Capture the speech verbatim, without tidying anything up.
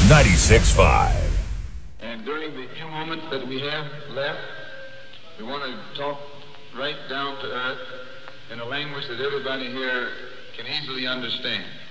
ninety-six point five. And during the few moments that we have left, we want to talk right down to earth in a language that everybody here can easily understand.